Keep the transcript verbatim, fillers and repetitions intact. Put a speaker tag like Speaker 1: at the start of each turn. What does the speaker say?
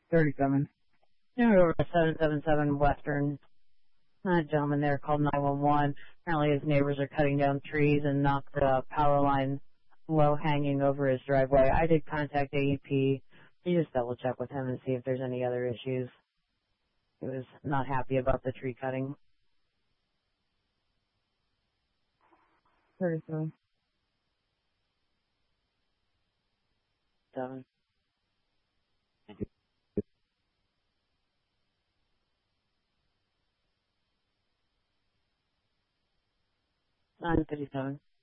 Speaker 1: thirty-seven.
Speaker 2: Over seven seven seven Western. A gentleman there called nine one one. Apparently his neighbors are cutting down trees and knocked the power line low hanging over his driveway. I did contact A E P. You just double check with him and see if there's any other issues. He was not happy about the tree cutting.
Speaker 1: thirty-seven.
Speaker 2: Seven. nine thirty-seven.